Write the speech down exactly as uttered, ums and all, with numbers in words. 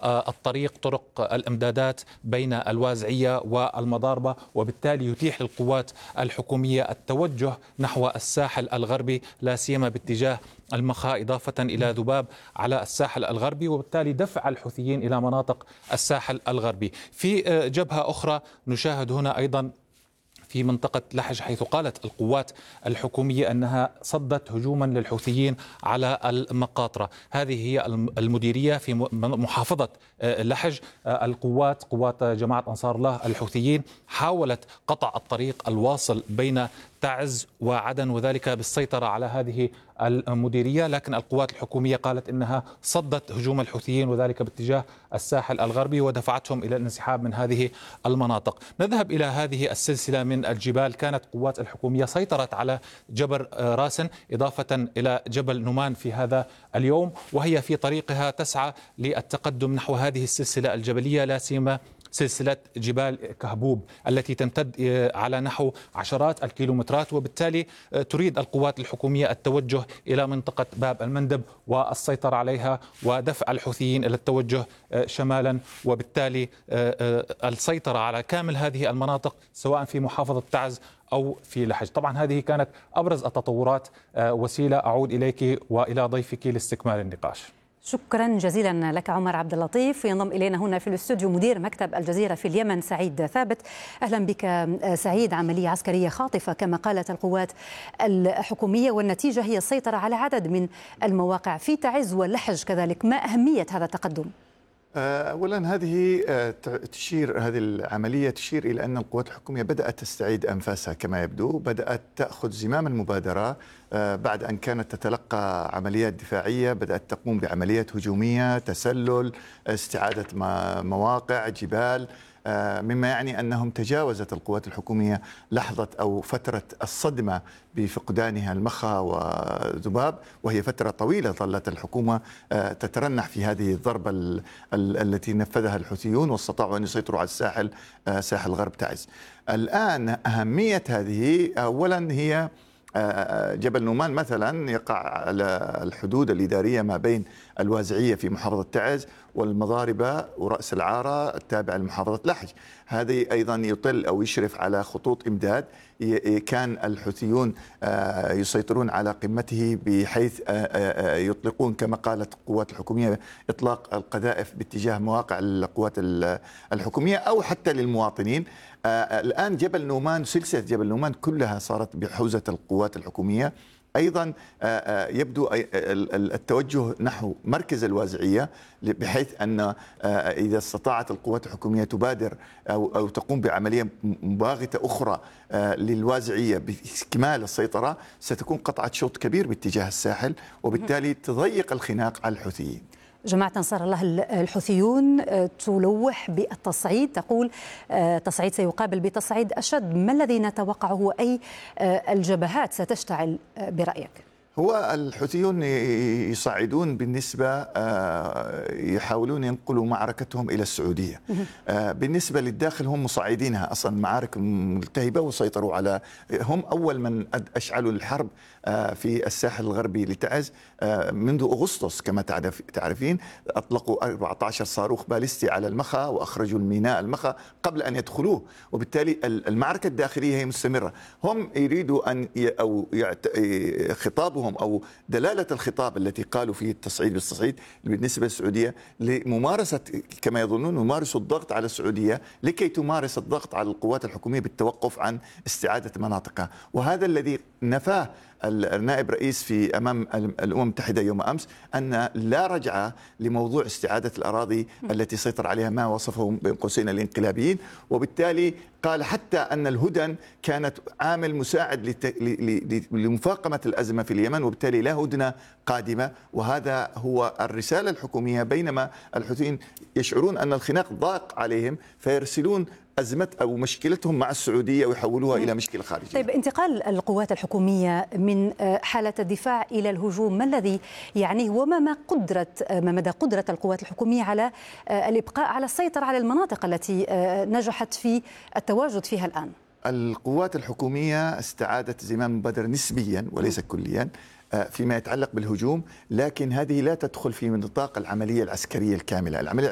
الطريق طرق الإمدادات بين الوازعية والمضاربة، وبالتالي يتيح للقوات الحكومية التوجه نحو الساحل الغربي، لا سيما باتجاه المخا، إضافة إلى ذباب على الساحل الغربي، وبالتالي دفع الحوثيين إلى مناطق الساحل الغربي. في جبهة أخرى نشاهد هنا أيضا في منطقة لحج، حيث قالت القوات الحكومية أنها صدت هجوما للحوثيين على المقاطرة. هذه هي المديرية في محافظة لحج. القوات قوات جماعة أنصار الله الحوثيين حاولت قطع الطريق الواصل بين تعز وعدن، وذلك بالسيطرة على هذه المديرية، لكن القوات الحكومية قالت إنها صدت هجوم الحوثيين، وذلك باتجاه الساحل الغربي، ودفعتهم إلى الانسحاب من هذه المناطق. نذهب إلى هذه السلسلة من الجبال. كانت قوات الحكومية سيطرت على جبل راسن، إضافة إلى جبل نومان في هذا اليوم، وهي في طريقها تسعى للتقدم نحو هذه السلسلة الجبلية، لا سيما سلسلة جبال كهبوب التي تمتد على نحو عشرات الكيلومترات، وبالتالي تريد القوات الحكومية التوجه إلى منطقة باب المندب والسيطرة عليها، ودفع الحوثيين إلى التوجه شمالا، وبالتالي السيطرة على كامل هذه المناطق سواء في محافظة تعز أو في لحج. طبعا هذه كانت أبرز التطورات. وسيلة، أعود إليك وإلى ضيفك لاستكمال النقاش. شكرا جزيلا لك عمر عبد اللطيف. ينضم إلينا هنا في الاستوديو مدير مكتب الجزيرة في اليمن سعيد ثابت. أهلا بك سعيد. عملية عسكرية خاطفة كما قالت القوات الحكومية، والنتيجة هي السيطرة على عدد من المواقع في تعز واللحج كذلك. ما أهمية هذا التقدم؟ أولا هذه تشير هذه العملية تشير إلى أن القوات الحكومية بدأت تستعيد أنفاسها كما يبدو، بدأت تأخذ زمام المبادرة بعد أن كانت تتلقى عمليات دفاعية، بدأت تقوم بعمليات هجومية، تسلل، استعادة مواقع، جبال، مما يعني أنهم تجاوزت القوات الحكومية لحظة أو فترة الصدمة بفقدانها المخا وذباب، وهي فترة طويلة ظلت الحكومة تترنح في هذه الضربة التي نفذها الحوثيون، واستطاعوا أن يسيطروا على الساحل، ساحل غرب تعز. الآن أهمية هذه أولا هي جبل نومان مثلا يقع على الحدود الإدارية ما بين الوازعية في محافظة تعز والمضاربة ورأس العارة التابع لمحافظة لحج. هذه أيضا يطل أو يشرف على خطوط إمداد كان الحوثيون يسيطرون على قمته، بحيث يطلقون كما قالت القوات الحكومية إطلاق القذائف باتجاه مواقع القوات الحكومية أو حتى للمواطنين. الآن جبل نومان، سلسلة جبل نومان كلها صارت بحوزة القوات الحكومية. أيضا يبدو التوجه نحو مركز الوازعية، بحيث أن إذا استطاعت القوات الحكومية تبادر أو أو تقوم بعملية مباغتة أخرى للوازعية باستكمال السيطرة، ستكون قطعة شوط كبير باتجاه الساحل، وبالتالي تضيق الخناق على الحوثيين. جماعة أنصار الله الحوثيون تلوح بالتصعيد، تقول تصعيد سيقابل بتصعيد أشد. ما الذي نتوقعه وأي الجبهات ستشتعل برأيك؟ هو الحوثيون يصعدون بالنسبة، يحاولون ينقلوا معركتهم إلى السعودية. بالنسبة للداخل هم مصعدينها أصلا، معارك ملتهبة وسيطروا على، هم أول من أشعلوا الحرب في الساحل الغربي لتعز منذ أغسطس كما تعرفين. أطلقوا أربعة عشر صاروخ باليستي على المخا وأخرجوا الميناء المخا قبل أن يدخلوه، وبالتالي المعركة الداخلية هي مستمرة. هم يريدوا أن أو خطابهم أو دلالة الخطاب التي قالوا فيه التصعيد بالتصعيد بالنسبة للسعودية لممارسة كما يظنون ممارسة الضغط على السعودية لكي تمارس الضغط على القوات الحكومية بالتوقف عن استعادة مناطقها. وهذا الذي نفاه النائب رئيس في أمام الأمم المتحدة يوم أمس، أن لا رجعة لموضوع استعادة الأراضي التي سيطر عليها ما وصفهم بين قوسين الانقلابيين. وبالتالي قال حتى أن الهدن كانت عامل مساعد لمفاقمة الأزمة في اليمن، وبالتالي لا هدنة قادمة. وهذا هو الرسالة الحكومية، بينما الحوثيين يشعرون أن الخناق ضاق عليهم فيرسلون أزمة أو مشكلتهم مع السعودية ويحولوها إلى مشكلة خارجية. طيب، انتقال القوات الحكومية من حالة الدفاع إلى الهجوم ما الذي يعنيه، وما ما قدرة ما مدى قدرة القوات الحكومية على الإبقاء على السيطرة على المناطق التي نجحت في التواجد فيها الآن؟ القوات الحكومية استعادت زمام المبادرة نسبيا وليس كليا فيما يتعلق بالهجوم، لكن هذه لا تدخل في نطاق العملية العسكرية الكاملة. العملية